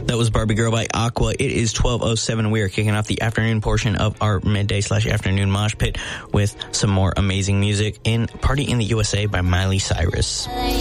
That was Barbie Girl by Aqua. It is 12:07. We are kicking off the afternoon portion of our midday/afternoon mosh pit with some more amazing music in Party in the USA by Miley Cyrus.